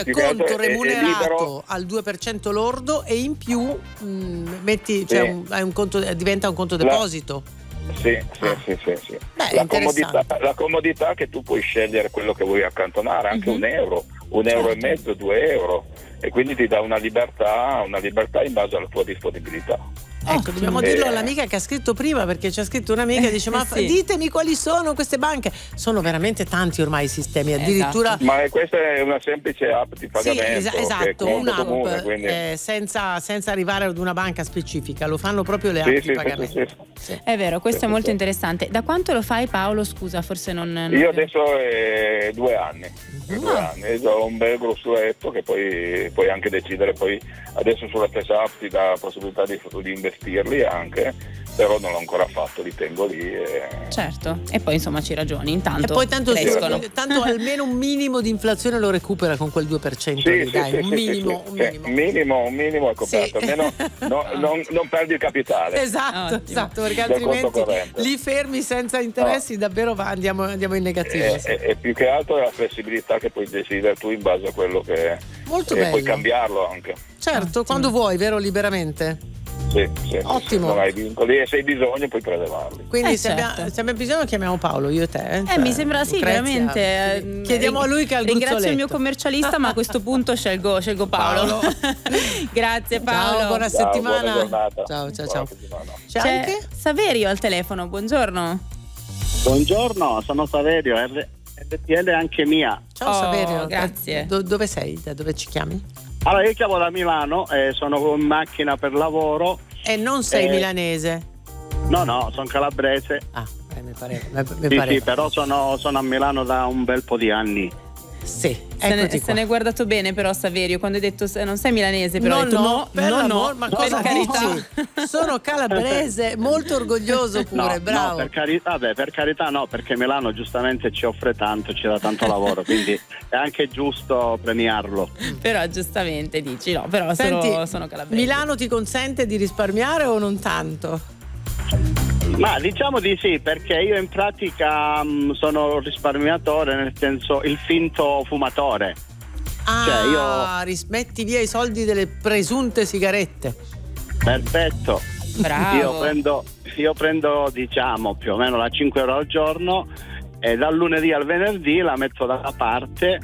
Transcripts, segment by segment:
il conto remunerato al 2% lordo e in più metti, cioè hai un conto, diventa un conto deposito. Sì. Beh, la comodità che tu puoi scegliere quello che vuoi accantonare, anche un euro e mezzo, 2 euro, e quindi ti dà una libertà in base alla tua disponibilità. Ecco, dobbiamo dirlo all'amica che ha scritto prima, perché c'è scritto un'amica che dice ditemi quali sono queste banche. Sono veramente tanti ormai i sistemi, addirittura. Ma questa è una semplice app di pagamento. Sì, esatto, un'app comune, quindi... senza arrivare ad una banca specifica, lo fanno proprio le app di pagamento. Sì. È vero, questo è molto interessante. Da quanto lo fai, Paolo? Scusa, forse non Io adesso è 2 anni. 2 anni, ho un bel grossoletto che poi puoi anche decidere, poi adesso sulla stessa app ti dà la possibilità di investirli anche, però non l'ho ancora fatto, li tengo lì certo, e poi insomma ci ragioni, intanto e poi tanto almeno un minimo di inflazione lo recupera con quel 2%, un minimo è coperto, almeno non perdi il capitale, esatto, perché altrimenti li fermi senza interessi, davvero andiamo in negativo. E più che altro è la flessibilità che puoi decidere tu in base a quello che molto bello. Puoi cambiarlo anche, certo, quando vuoi, vero, liberamente. Sì, ottimo. Non hai vincoli e se hai bisogno puoi prelevarli. Quindi se abbiamo bisogno chiamiamo Paolo, io e te. Mi sembra veramente. Chiediamo a lui che ha il ringrazio il mio commercialista, ma a questo punto scelgo Paolo. Grazie Paolo. Ciao, buona settimana. Buona giornata. Ciao. C'è anche Saverio al telefono, buongiorno. Buongiorno, sono Saverio, RTL anche mia. Ciao Saverio, grazie. Dove sei? Da dove ci chiami? Allora, io chiamo da Milano, sono in macchina per lavoro. E non sei milanese? No, sono calabrese. Mi pareva. Sì, però sono a Milano da un bel po' di anni. Sì, se ne è guardato bene però Saverio quando hai detto non sei milanese, però hai detto no, ma cosa carità? Sono calabrese, molto orgoglioso pure, bravo. No, per carità no, perché Milano giustamente ci offre tanto, ci dà tanto lavoro, quindi è anche giusto premiarlo. Però giustamente dici però senti, sono calabrese. Milano ti consente di risparmiare o non tanto? Ma diciamo di sì, perché io in pratica sono risparmiatore, nel senso il finto fumatore. Metti via i soldi delle presunte sigarette. Perfetto. Bravo. Io prendo diciamo più o meno la 5 euro al giorno e dal lunedì al venerdì la metto da parte,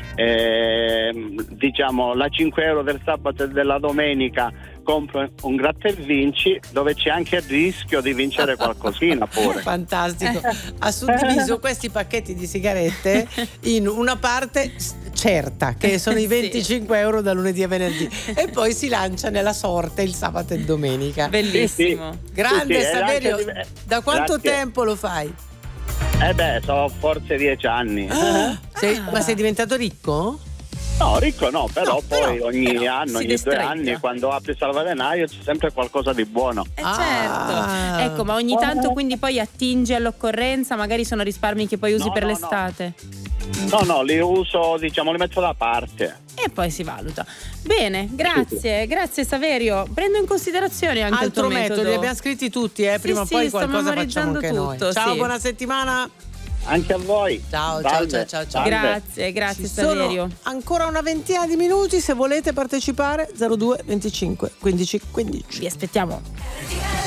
diciamo la 5 euro del sabato e della domenica compro un gratta e vinci dove c'è anche il rischio di vincere qualcosina pure. Fantastico. Ha suddiviso questi pacchetti di sigarette in una parte certa, che sono i 25 euro da lunedì a venerdì, e poi si lancia nella sorte il sabato e domenica. Bellissimo. Sì. Grande Sì, Saverio, da quanto tempo lo fai? So forse 10 anni. Ma sei diventato ricco? No, ricco no, però ogni anno, ogni 2 anni, quando apri il salvadenaio c'è sempre qualcosa di buono. Certo. Ecco, ma ogni tanto quindi poi attingi all'occorrenza, magari sono risparmi che poi usi per l'estate. No, li uso, diciamo, li metto da parte. E poi si valuta. Bene, grazie Saverio. Prendo in considerazione anche altro il tuo metodo. Li abbiamo scritti tutti, prima o poi qualcosa facciamo anche noi. Ciao, buona settimana. Anche a voi. Ciao. Grazie Saverio. Ancora una ventina di minuti, se volete partecipare 02 25 15 15. Vi aspettiamo.